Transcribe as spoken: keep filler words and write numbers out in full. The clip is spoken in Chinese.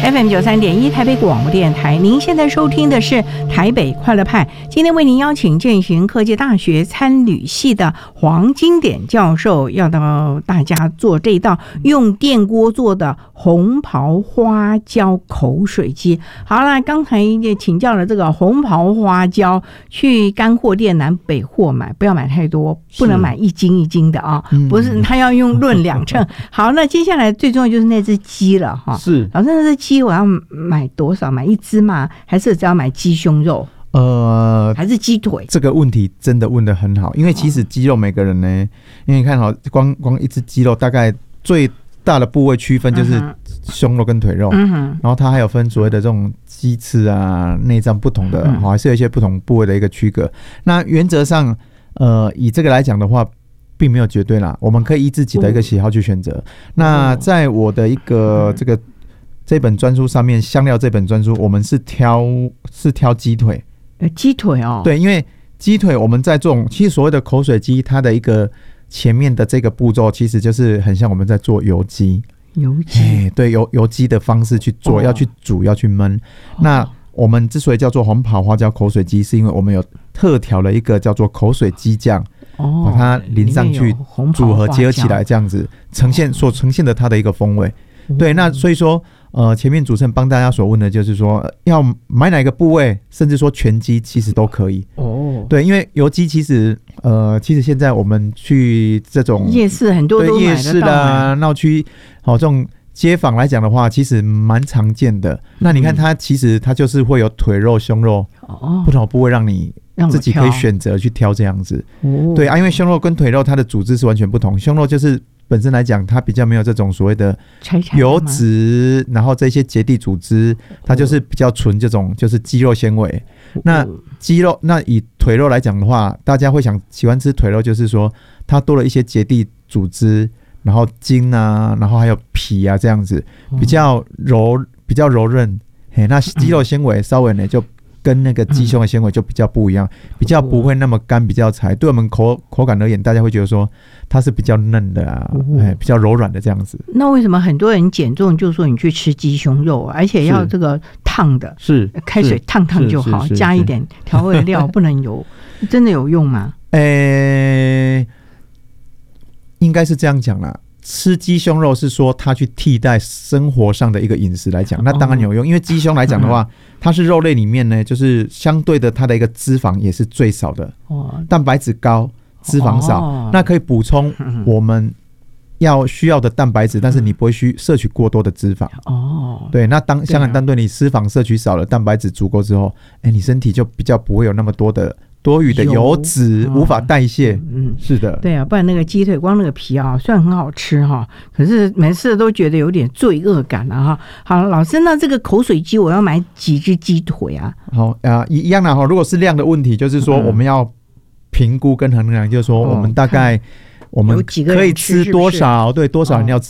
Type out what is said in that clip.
F M 九三点一台北广播电台。您现在收听的是台北快乐派，今天为您邀请振兴科技大学餐旅系的黄金典教授，要到大家做这道用电锅做的红袍花椒口水鸡。好了，刚才也请教了这个红袍花椒，去干货店南北货买，不要买太多，不能买一斤一斤的啊，不是，他要用论两称。好，那接下来最重要就是那只鸡了哈。是，老师，那只鸡我要买多少？买一只吗？还是只要买鸡胸肉？呃，还是鸡腿？这个问题真的问得很好，因为其实鸡肉每个人呢，因为你看好光光一只鸡肉大概最大的部位区分就是胸肉跟腿肉，嗯、然后它还有分所谓的这种鸡翅啊、内脏不同的，嗯、还是有一些不同部位的一个区隔。那原则上，呃，以这个来讲的话，并没有绝对啦，我们可以依自己的一个喜好去选择。哦、那在我的一个这个这本专书上面，香料这本专书，我们是挑是挑鸡腿。呃，鸡腿哦，对，因为鸡腿我们在这种其实所谓的口水鸡，它的一个前面的这个步骤，其实就是很像我们在做油鸡，油鸡，对，油油鸡的方式去做，哦、要去煮，要去焖。哦、那我们之所以叫做红袍花椒口水鸡，是因为我们有特调了一个叫做口水鸡酱，哦、把它淋上去，组合结合起来，这样子呈现所呈现的它的一个风味。哦、对，那所以说。呃，前面主持人帮大家所问的就是说，要买哪个部位，甚至说全鸡，其实都可以。哦，对，因为油鸡其实，呃，其实现在我们去这种夜市很多都买得到，夜市啦、闹区，好、哦、这种街坊来讲的话，其实蛮常见的。那你看它其实它就是会有腿肉、胸肉，哦，不同的部位让你自己可以选择去挑这样子。哦，对啊，因为胸肉跟腿肉它的组织是完全不同，胸肉就是本身来讲，它比较没有这种所谓的油脂，然后这些结缔组织，它就是比较纯这种就是肌肉纤维。那肌肉，那以腿肉来讲的话，大家会想喜欢吃腿肉，就是说它多了一些结缔组织，然后筋啊，然后还有皮啊，这样子比较柔，比较柔韧。嘿，那肌肉纤维稍微呢就跟那个鸡胸的纤维就比较不一样，比较不会那么干，比较柴。对我们口口感而言，大家会觉得说它是比较嫩的啊，哎，比较柔软的这样子。那为什么很多人减重就说你去吃鸡胸肉，而且要这个烫的，是开水烫烫就好，加一点调味料，不能油，真的有用吗？呃，应该是这样讲啦。吃鸡胸肉是说它去替代生活上的一个饮食来讲，那当然有用，因为鸡胸来讲的话，它是肉类里面呢，就是相对的它的一个脂肪也是最少的，蛋白质高，脂肪少，那可以补充我们要需要的蛋白质，但是你不会需摄取过多的脂肪。哦，对，那当相反，当对你脂肪摄取少了，蛋白质足够之后，哎，你身体就比较不会有那么多的多余的油脂无法代谢。嗯，是的，对啊，不然那个鸡腿光那个皮啊，虽然很好吃哈，可是每次都觉得有点罪恶感了哈。好，老师，那这个口水鸡我要买几只鸡腿啊？好啊、呃，一样的哈。如果是量的问题，就是说我们要评估跟衡量，就是说我们大概我们可以吃多少，对多少人要吃。